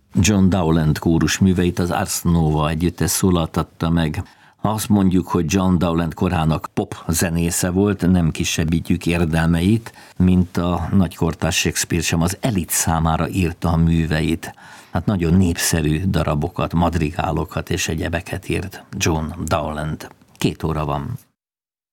John Dowland kórusműveit az Ars Nova együttes szólaltatta meg. Ha azt mondjuk, hogy John Dowland korának pop zenésze volt, nem kisebbítjük érdelmeit, mint a nagykortárs Shakespeare sem az elit számára írta a műveit. Hát nagyon népszerű darabokat, madrigálokat és egyebeket írt John Dowland. 2 óra van.